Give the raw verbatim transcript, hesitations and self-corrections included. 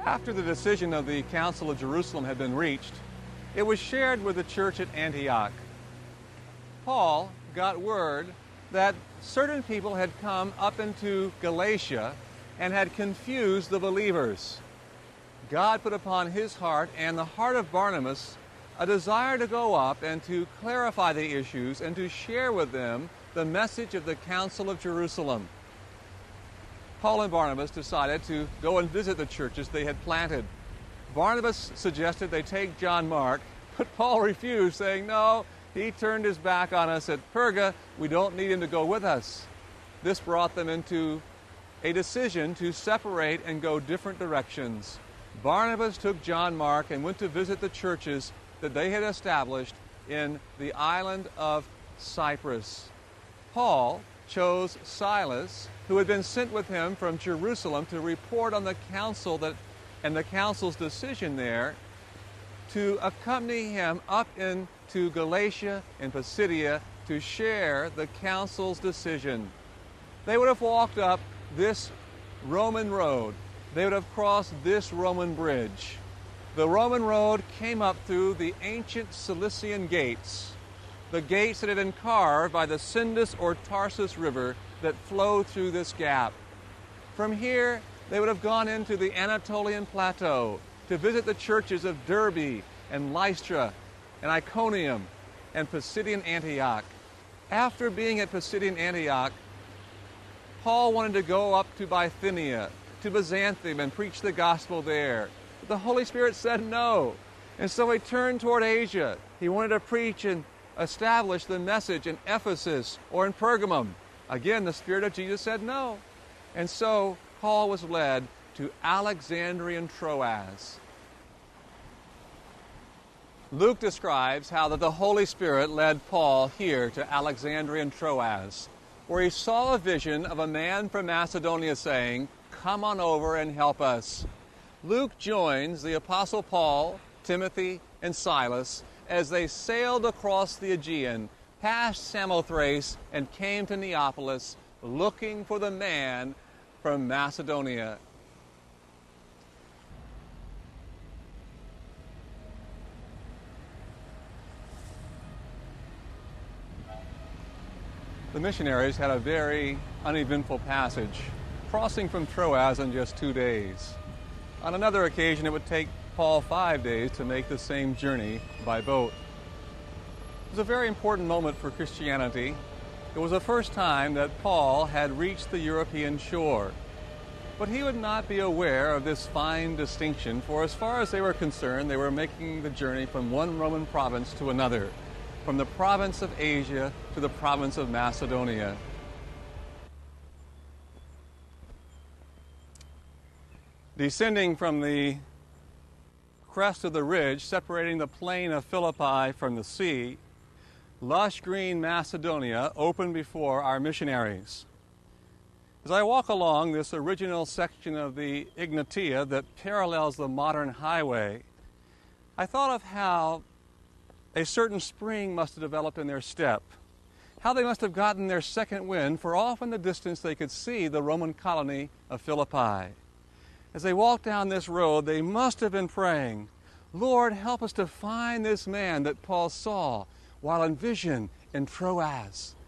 After the decision of the Council of Jerusalem had been reached, it was shared with the church at Antioch. Paul got word that certain people had come up into Galatia and had confused the believers. God put upon his heart and the heart of Barnabas a desire to go up and to clarify the issues and to share with them the message of the Council of Jerusalem. Paul and Barnabas decided to go and visit the churches they had planted. Barnabas suggested they take John Mark, but Paul refused, saying, no, he turned his back on us at Perga. We don't need him to go with us. This brought them into a decision to separate and go different directions. Barnabas took John Mark and went to visit the churches that they had established in the island of Cyprus. Paul chose Silas, who had been sent with him from Jerusalem to report on the council that and the council's decision there, to accompany him up into Galatia and Pisidia to share the council's decision. They would have walked up this Roman road. They would have crossed this Roman bridge. The Roman road came up through the ancient Cilician gates, the gates that had been carved by the Sindus or Tarsus River that flowed through this gap. From here, they would have gone into the Anatolian plateau to visit the churches of Derbe and Lystra and Iconium and Pisidian Antioch. After being at Pisidian Antioch, Paul wanted to go up to Bithynia, to Byzantium, and preach the gospel there. But the Holy Spirit said no. And so he turned toward Asia. He wanted to preach and establish the message in Ephesus or in Pergamum. Again, the Spirit of Jesus said no. And so Paul was led to Alexandria and Troas. Luke describes how that the Holy Spirit led Paul here to Alexandria and Troas, where he saw a vision of a man from Macedonia saying, "Come on over and help us." Luke joins the Apostle Paul, Timothy, and Silas as they sailed across the Aegean, past Samothrace, and came to Neapolis, looking for the man from Macedonia. The missionaries had a very uneventful passage, crossing from Troas in just two days. On another occasion, it would take Paul five days to make the same journey by boat. It was a very important moment for Christianity. It was the first time that Paul had reached the European shore. But he would not be aware of this fine distinction, for as far as they were concerned, they were making the journey from one Roman province to another, from the province of Asia to the province of Macedonia. Descending from the crest of the ridge separating the plain of Philippi from the sea, lush green Macedonia opened before our missionaries. As I walk along this original section of the Egnatia that parallels the modern highway, I thought of how a certain spring must have developed in their step, how they must have gotten their second wind, for off in the distance they could see the Roman colony of Philippi. As they walked down this road, they must have been praying, "Lord, help us to find this man that Paul saw while in vision in Troas."